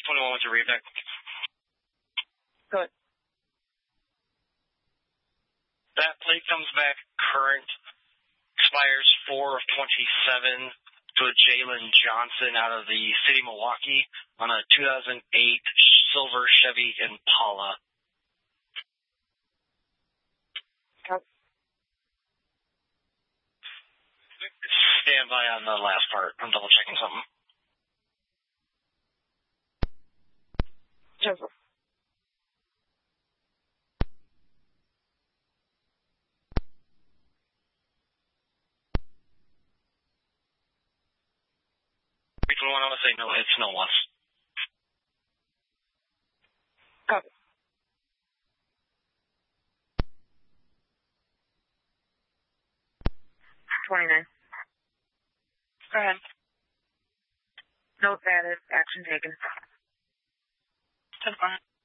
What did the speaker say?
21 with your reback. Good. That plate comes back current, expires 4 of 27 to a Jalen Johnson out of the city of Milwaukee on a 2008 silver Chevy Impala. Yep. Stand by on the last part. I'm double checking something. Joseph. I would say no hits, no loss. Copy. $29. Go ahead. Note added. Action taken. 10-4.